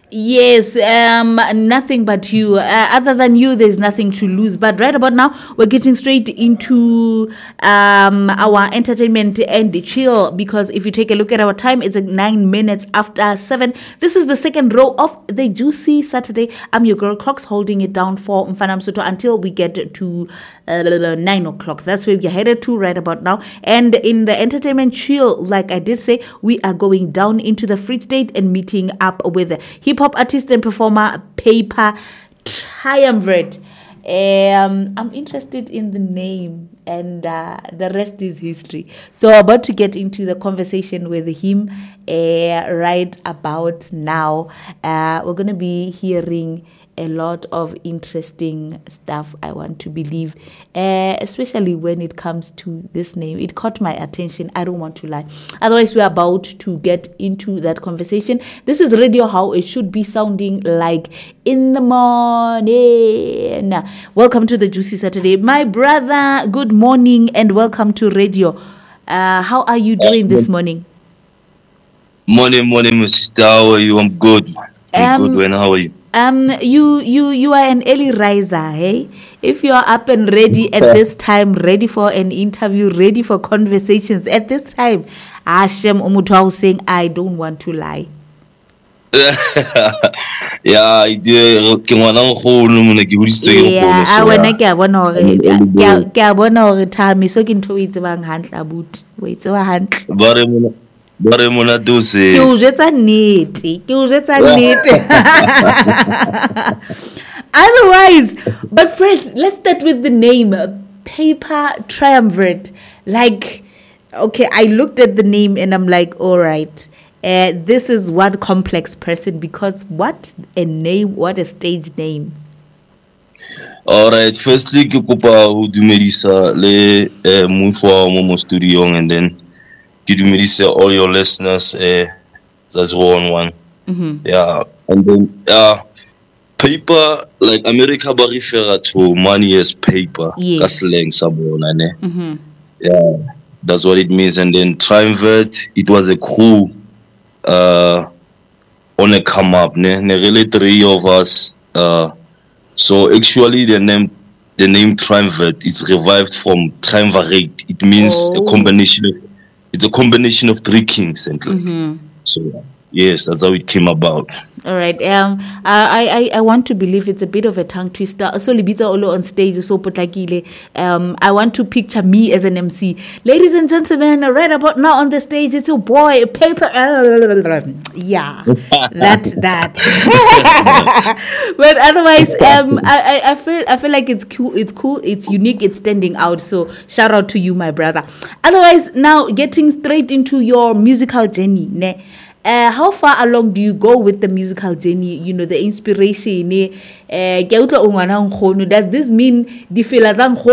Yes, nothing but you. Other than you, there's nothing to lose. But right about now, we're getting straight into our entertainment and chill, because if you take a look at our time, it's 9 minutes after 7. This is the second row of the Juicy Saturday. I'm your girl Clocks, holding it down for Mfana Msuto until we get to 9 o'clock. That's where we're headed to right about now. And in the entertainment chill, like I did say, we are going down into the Free State and meeting up with hip-hop artist and performer Paper Triumvirate. I'm interested in the name, and the rest is history. So I'm about to get into the conversation with him right about now. We're going to be hearing a lot of interesting stuff, I want to believe, especially when it comes to this name. It caught my attention, I don't want to lie. Otherwise, we're about to get into that conversation. This is radio, how it should be sounding like in the morning. Welcome to the Juicy Saturday. My brother, good morning and welcome to radio. How are you doing this morning? Morning, my sister. How are you? I'm good. I'm good. When how are you? You are an early riser, hey? If you are up and ready at this time, ready for an interview, ready for conversations at this time, Hashem Umutwa saying, I don't want to lie. Yeah, I do. Yeah, I want to bona time so ke ntho e tsebang hantle abut. Wait, so hantle. Bare mona dose. Ke o jetsa nnete. Otherwise, but first, let's start with the name Paper Triumvirate. Like, okay, I looked at the name and I'm like, all right, this is one complex person, because what a name, what a stage name. All right, firstly, ke kopa ho dumedisa le mufo mo studio, and then give me this all your listeners that's one. Yeah, and then paper, like America ba refer to money as paper. Yes. Slang sabona ne. Yeah, that's what it means. And then Triumvirate, it was a crew on a come up ne really 3 of us. So actually the name Triumvirate is revived from Triumvirate. It means it's a combination of 3 kings, and so yes, that's how it came about. All right. I want to believe it's a bit of a tongue twister. So libita olo on stage so potlakile. I want to picture me as an MC. Ladies and gentlemen, right about now on the stage, it's your boy Paper. Yeah, that. But otherwise, I feel like it's cool, it's unique, it's standing out. So shout out to you, my brother. Otherwise, now getting straight into your musical journey, ne? How far along do you go with the musical journey? You know, the inspiration. Does this mean the feel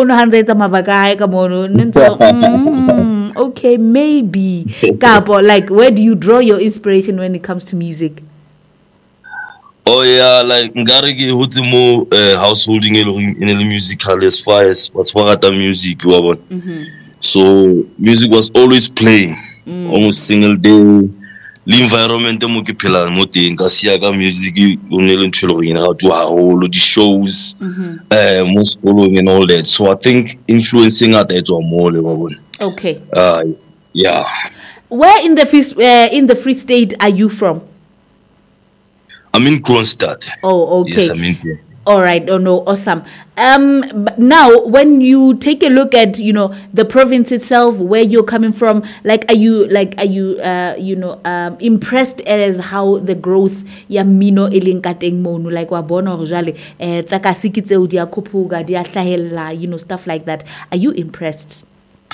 okay, maybe. Like, where do you draw your inspiration when it comes to music? Oh yeah, like ngarigi hutimo householding in the musical as far as what's the music. So music was always playing, almost single day. L'environment mo ke phelang mo teng ka sia ka music o ne le ntshelo go ina ga twa haholo di shows mo sekolong and all that. So I think influencing at etswa mo le ba bona. Okay. Yeah. Where in the Free State are you from? I'm in Kronstadt. Oh, okay. Yes, I'm in here. All right. Oh no, awesome. But now when you take a look at, you know, the province itself, where you're coming from, are you impressed as how the growth ya mino elinkateng monu, like wa bona go jale tsaka sikitseo dia khuphuga dia hlahella, you know, stuff like that. Are you impressed?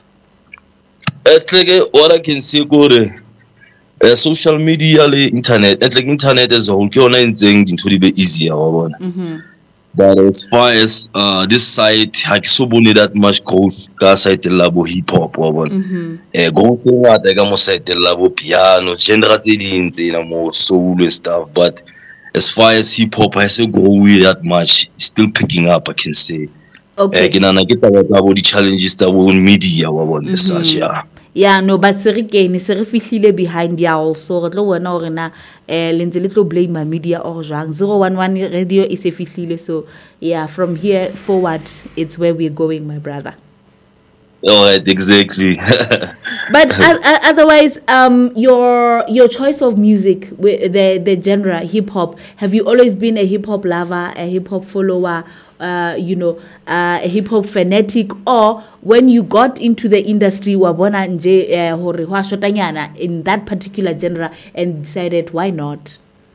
What I can say gore social media le internet, internet as a whole ke ona entseng dintho di be easier wa bona. But as far as this side, I so bone that much growth ka side labo hip hop wa bona. Go forward I got side labo piano, genre tse ding tse mo soul and stuff, but as far as hip hop I so grow that much, it's still picking up, I can say. Okay. Ke nana ke taba tsa bo di challenges tsa bo media wa bona such, yeah. Yeah, no, but se re kene se re fihlile behind ya also re tlo bona hore na le ntse le tlo blame my media or jang. 011 radio is se fihlile, so yeah, from here forward it's where we're going, my brother. All right, exactly. But otherwise, your choice of music, the genre hip hop. Have you always been a hip hop lover, a hip hop follower, a hip hop fanatic, or when you got into the industry, wabona nje hore hwa shotanyana in that particular genre and decided why not?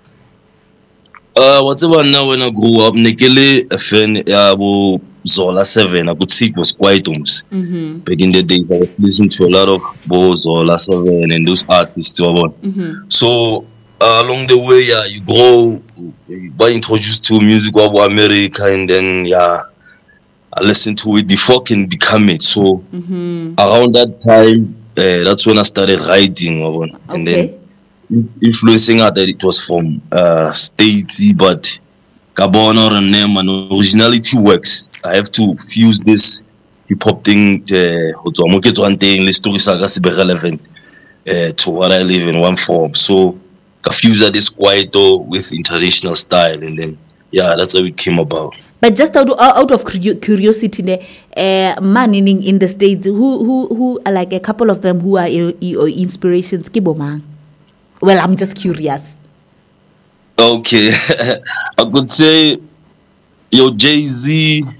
Whatever now when I grew up, nekele a fan abo Zola 7. I could see it was quite almost. Back in the days, I was listening to a lot of Bo Zola 7 and those artists. So along the way, yeah, you grow, by introduced to music of America, and then I listened to it before I can become it. So around that time, that's when I started writing, and then influencing that it was from Statesy, but Gabon or name and originality works. I have to fuse this hip hop thing to one thing, the stories are be relevant to what I live in one form. So I fuse this quieto with international style, and then that's how it came about. But just out of curiosity, man in the States, who are like a couple of them who are your inspirations, Kiboma? Well, I'm just curious. Okay, I could say Jay-Z,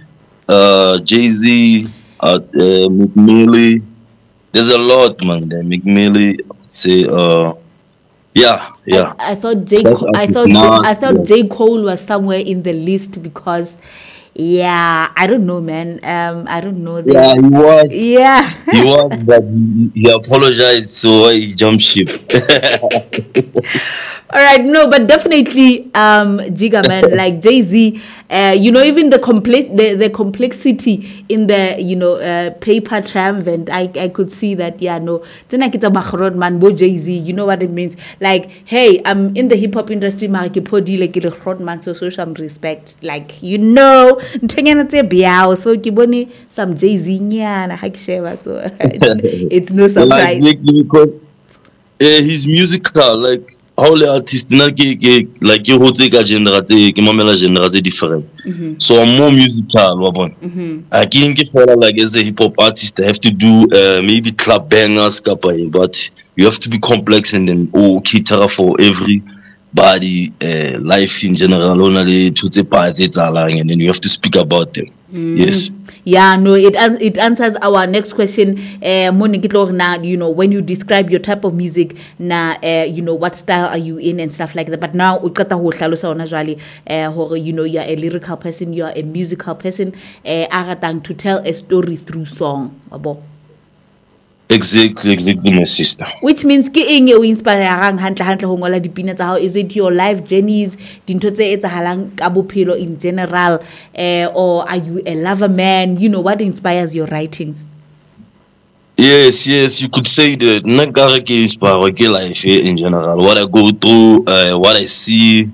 Meek Millie. There's a lot, man. Meek Millie, I could say, I thought J. Cole was somewhere in the list because, I don't know, man. I don't know. Yeah, he was. Yeah, he was, but he apologized, so he jumped ship. All right, no, but definitely, Jiga, man, like Jay-Z, even the complexity in the, paper triumphant, I could see that, tena kita makhrod man, bo Jay-Z, you know what it means? Like, hey, I'm in the hip-hop industry, mariki like the khrod man, so show some respect. Like, ntanyana tse biao, so kiboni some Jay-Z nyana, hakisheva, so it's no surprise. Exactly, because his musical, like, all the artists like you hold a genre different. So I'm more musical. I can't get for like as a hip hop artist I have to do maybe club bangers, but you have to be complex and then cater for everybody life in general only to the parts and then you have to speak about them. Yes. Yeah, no, it answers our next question. When you describe your type of music, what style are you in and stuff like that. But now, you're a lyrical person, you're a musical person, to tell a story through song. Exactly, my sister. Which means ke eng e o inspirerang hantle ho ngola dipina tsa hao? Is it your life journeys, dintho tse etsahalang ka bophelo in general, or are you a lover man? What inspires your writings? Yes, you could say that. Nagara ke inspire ke life in general. What I go through, what I see.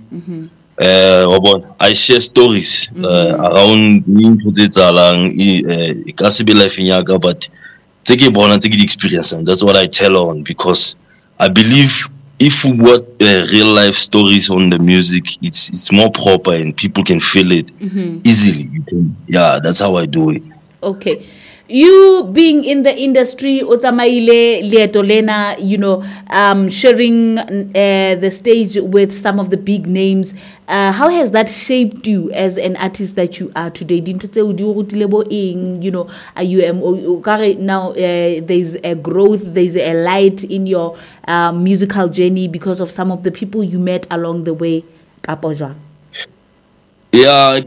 I share stories around me. It can be life in yaga, but take the experience, and that's what I tell on, because I believe if we got real life stories on the music, it's more proper and people can feel it easily. That's how I do it. Okay. You being in the industry, Otamaile Lietolena, sharing the stage with some of the big names, how has that shaped you as an artist that you are today? Are you now there's a growth, there's a light in your musical journey because of some of the people you met along the way? Yeah,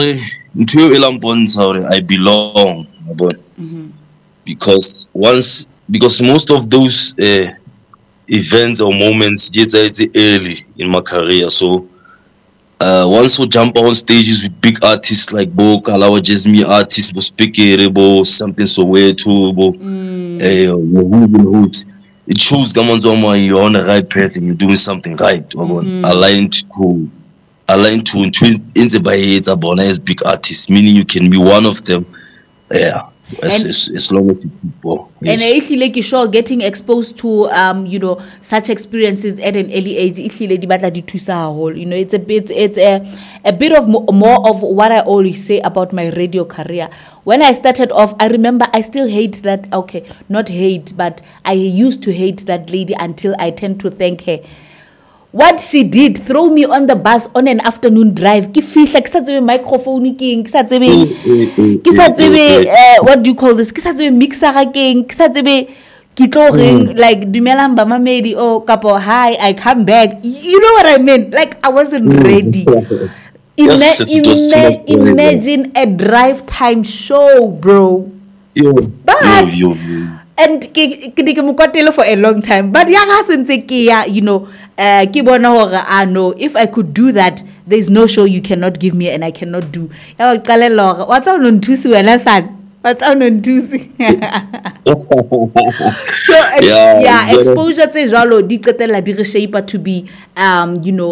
I belong. Because most of those events or moments it's early in my career, so once we jump on stages with big artists like Bo Kalawa Jasmine artists, Bo Speaker, something so way too, it shows you're on the right path and you're doing something right. Aligned to in the as big artists, meaning you can be one of them. as long as people. And ehlile ke sure getting exposed to such experiences at an early age ehlile di batla di thusa haholo. It's a bit of more of what I always say about my radio career. When I started off, I remember I still hate that, okay, not hate, but I used to hate that lady until I tend to thank her. What she did, throw me on the bus on an afternoon drive. Ke fihla ke sa tsebe microphone keng, ke sa tsebe what do you call this? Ke sa tsebe mixer keng, ke sa tsebe ke tlo reng like dumelang ba mamedi oh kapo hi I come back. You know what I mean? Like I wasn't ready. Imagine a drive time show, bro. But and ke mo kwatile for a long time, but ya ga sentse ke ya ke bona hore no, if I could do that, there's no show you cannot give me and I cannot do. Ya o qalela hore wa tsa no nthusi wena san, wa tsa no nthusi. So exposure tse jalo di qetella di re shape to be